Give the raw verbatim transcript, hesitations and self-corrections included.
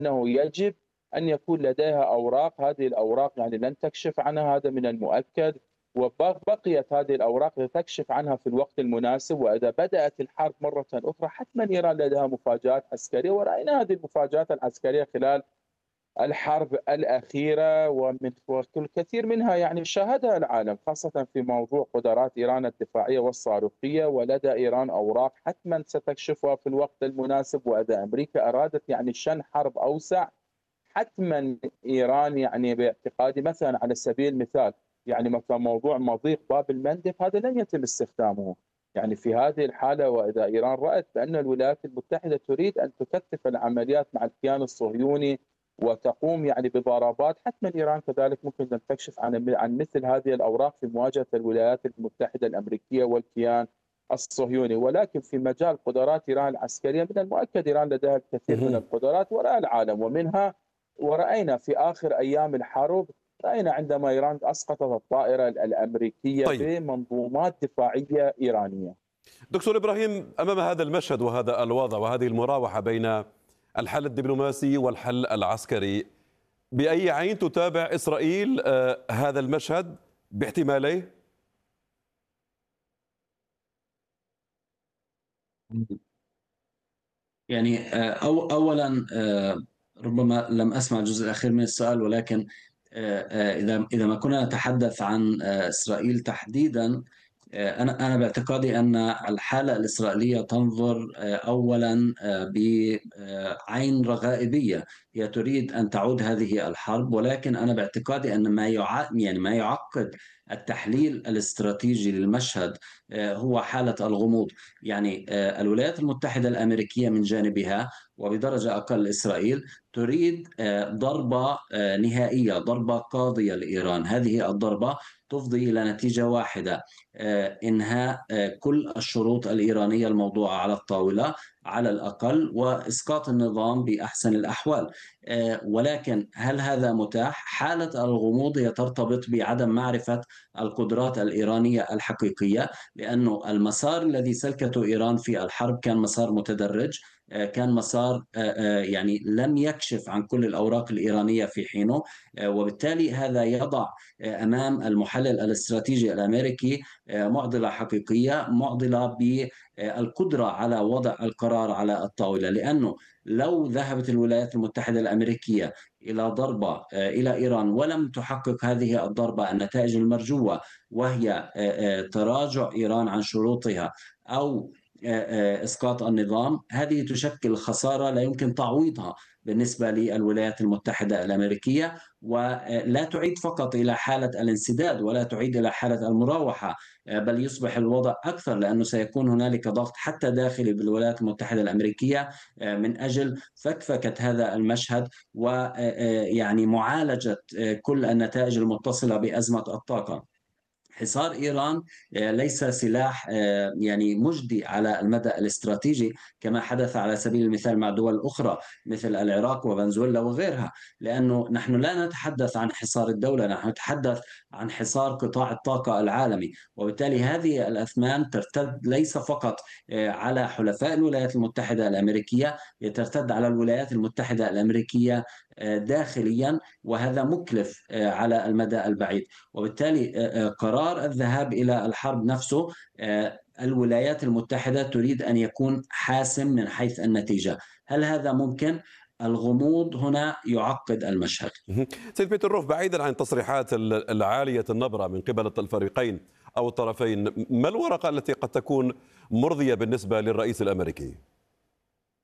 أنه يجب أن يكون لديها أوراق، هذه الأوراق يعني لن تكشف عنها، هذا من المؤكد، وبقيت هذه الأوراق تكشف عنها في الوقت المناسب. وإذا بدأت الحرب مرة أخرى حتما إيران لديها مفاجآت عسكرية، ورأينا هذه المفاجآت العسكرية خلال الحرب الأخيرة، ومن والكثير منها يعني شاهدها العالم، خاصة في موضوع قدرات إيران الدفاعية والصاروخية. ولدى إيران أوراق حتما ستكشفها في الوقت المناسب. وإذا أمريكا أرادت يعني شن حرب أوسع، حتما إيران يعني باعتقادي مثلا على سبيل المثال يعني مثلا موضوع مضيق باب المندب هذا لن يتم استخدامه. يعني في هذه الحالة، وإذا إيران رأت بأن الولايات المتحدة تريد أن تكثف العمليات مع الكيان الصهيوني وتقوم يعني بضربات، حتما إيران كذلك ممكن أن تكشف عن عن مثل هذه الأوراق في مواجهة الولايات المتحدة الأمريكية والكيان الصهيوني. ولكن في مجال قدرات إيران العسكرية من المؤكد إيران لديها الكثير من مهم. القدرات ورأى العالم ومنها. ورأينا في آخر أيام الحرب، رأينا عندما إيران أسقطت الطائرة الأمريكية طيب بمنظومات دفاعية إيرانية. دكتور إبراهيم، أمام هذا المشهد وهذا الوضع وهذه المراوحة بين الحل الدبلوماسي والحل العسكري، بأي عين تتابع إسرائيل آه، هذا المشهد باحتماليه؟ يعني آه، أو أولا آه، ربما لم أسمع الجزء الأخير من السؤال، ولكن آه، آه، إذا إذا ما كنا نتحدث عن آه، إسرائيل تحديدا، آه، أنا أنا باعتقادي أن الحالة الإسرائيلية تنظر آه، أولا آه، بعين رغائبية. هي تريد أن تعود هذه الحرب، ولكن أنا باعتقادي أن ما يع... يعني ما يعقد التحليل الاستراتيجي للمشهد آه، هو حالة الغموض. يعني آه، الولايات المتحدة الأمريكية من جانبها، وبدرجة أقل إسرائيل، تريد آه، ضربة آه، نهائية، ضربة قاضية لإيران. هذه الضربة تفضي إلى نتيجة واحدة: آه، إنهاء آه، كل الشروط الإيرانية الموضوعة على الطاولة على الأقل، وإسقاط النظام بأحسن الأحوال. آه، ولكن هل هذا متاح؟ حالة الغموض هي ترتبط بعدم معرفة القدرات الإيرانية الحقيقية، لأنه المسار الذي سلكته إيران في الحرب كان مسار متدرج، آه، كان مسار آه، آه، يعني لم يكشف عن كل الأوراق الإيرانية في حينه. آه، وبالتالي هذا يضع آه، أمام المحلل الاستراتيجي الأمريكي آه، معضلة حقيقية، معضلة بالقدرة على وضع القرار على الطاولة. لأنه لو ذهبت الولايات المتحدة الأمريكية إلى ضربة آه، إلى إيران ولم تحقق هذه الضربة النتائج المرجوة، وهي آه، آه، تراجع إيران عن شروطها أو آه، آه، إسقاط النظام، هذه تشكل خسارة لا يمكن تعويضها بالنسبة للولايات المتحدة الأمريكية، ولا تعيد فقط إلى حالة الانسداد ولا تعيد إلى حالة المراوحة، آه، بل يصبح الوضع أكثر، لأنه سيكون هنالك ضغط حتى داخلي بالولايات المتحدة الأمريكية آه، من أجل فكفكة هذا المشهد، ويعني معالجة آه، كل النتائج المتصلة بأزمة الطاقة. حصار إيران آه، ليس سلاح آه، يعني مجدي على المدى الاستراتيجي كما حدث على سبيل المثال مع دول أخرى مثل العراق وفنزويلا وغيرها، لأنه نحن لا نتحدث عن حصار الدولة، نحن نتحدث عن حصار قطاع الطاقة العالمي. وبالتالي هذه الأثمان ترتد ليس فقط آه، على حلفاء الولايات المتحدة الأمريكية، ترتد على الولايات المتحدة الأمريكية آه، داخليا، وهذا مكلف آه، على المدى البعيد. وبالتالي آه، آه، قرار الذهاب إلى الحرب نفسه، آه، الولايات المتحدة تريد أن يكون حاسم من حيث النتيجة. هل هذا ممكن؟ الغموض هنا يعقد المشهد. مهم. سيد بيتر روف، بعيدا عن التصريحات ال- العالية النبرة من قبل الفريقين أو الطرفين، ما الورقة التي قد تكون مرضية بالنسبة للرئيس الأمريكي؟